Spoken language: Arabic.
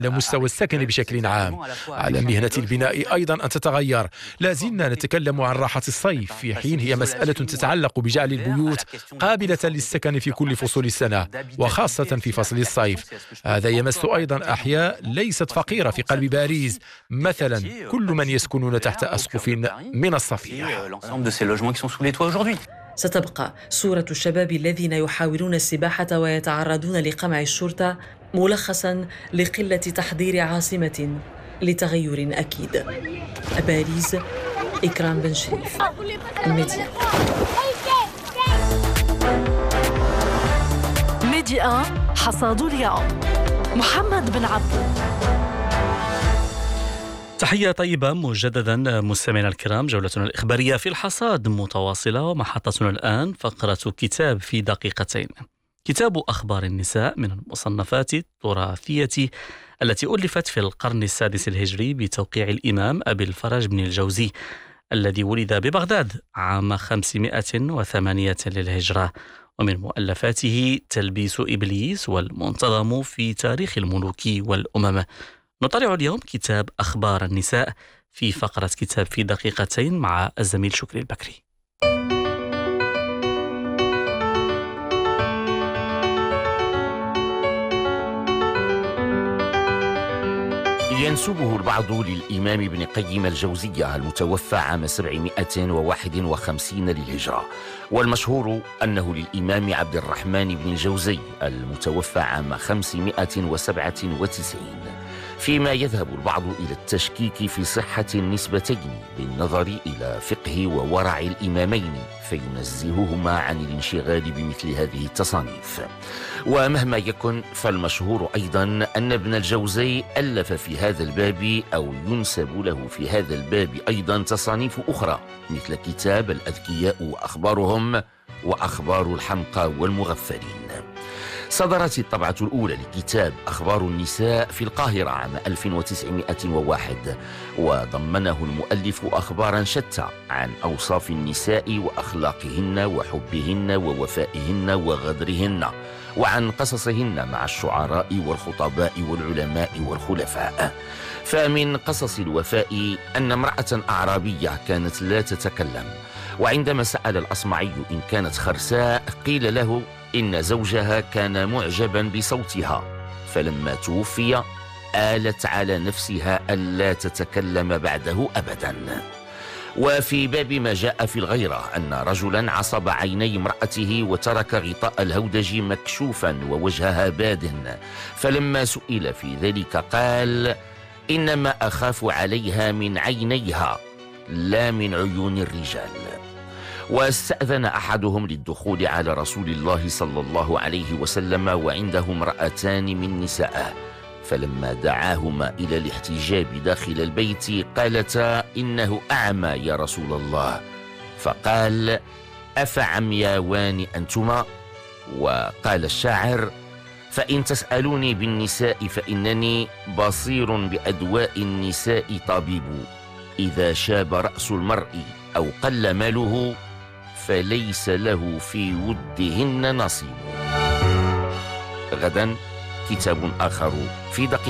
مستوى السكن بشكل عام. على مهنة البناء أيضا أن تتغير. لا زلنا نتكلم عن راحة الصيف، في حين هي مسألة تتعلق بجعل البيوت قابلة للسكن في كل فصول السنة وخاصة في فصل الصيف. هذا يمس أيضا أحياء ليست فقيرة في قلب باريس، مثلا كل من يسكنون تحت أسقف من الصفيح. ستبقى صورة الشباب الذين يحاولون السباحة ويتعرضون لقمع الشرطة ملخصاً لقلة تحضير عاصمة لتغير أكيد. باريس، إكرام بن شريف، ميديا. ميديا حصاد اليوم، محمد بن عبدو. تحية طيبة مجددا مستمعينا الكرام. جولتنا الإخبارية في الحصاد متواصلة، ومحطتنا الآن فقرة كتاب في دقيقتين. كتاب أخبار النساء من المصنفات التراثية التي ألفت في القرن السادس الهجري بتوقيع الإمام أبي الفرج بن الجوزي الذي ولد ببغداد عام 508 للهجرة. ومن مؤلفاته تلبيس إبليس والمنتظم في تاريخ الملوك والأمم. نطلع اليوم كتاب أخبار النساء في فقرة كتاب في دقيقتين مع الزميل شكري البكري. ينسبه البعض للإمام ابن قيم الجوزية المتوفى عام 751 للهجرة، والمشهور أنه للإمام عبد الرحمن بن الجوزي المتوفى عام 597، فيما يذهب البعض إلى التشكيك في صحة النسبتين بالنظر إلى فقه وورع الإمامين، فينزههما عن الانشغال بمثل هذه التصانيف. ومهما يكن فالمشهور أيضا أن ابن الجوزي ألف في هذا الباب أو ينسب له في هذا الباب أيضا تصانيف أخرى، مثل كتاب الأذكياء وأخبارهم وأخبار الحمقى والمغفلين. صدرت الطبعة الأولى لكتاب أخبار النساء في القاهرة عام 1901، وضمنه المؤلف أخبارا شتى عن أوصاف النساء وأخلاقهن وحبهن ووفائهن وغدرهن، وعن قصصهن مع الشعراء والخطباء والعلماء والخلفاء. فمن قصص الوفاء أن امرأة أعرابية كانت لا تتكلم، وعندما سأل الأصمعي إن كانت خرساء قيل له إن زوجها كان معجبا بصوتها، فلما توفي آلت على نفسها ألا تتكلم بعده أبدا. وفي باب ما جاء في الغيرة أن رجلا عصب عيني امرأته وترك غطاء الهودج مكشوفا ووجهها باد، فلما سئل في ذلك قال: إنما أخاف عليها من عينيها لا من عيون الرجال. واستأذن أحدهم للدخول على رسول الله صلى الله عليه وسلم وعنده امرأتان من نسائه، فلما دعاهما إلى الاحتجاب داخل البيت قالتا: إنه أعمى يا رسول الله. فقال: أفعمياوان أنتما؟ وقال الشاعر: فإن تسألوني بالنساء فإنني بصير بأدواء النساء طبيب، إذا شاب رأس المرء أو قل ماله فليس له في ودهن نصيب. غدا كتاب آخر في دقيقة.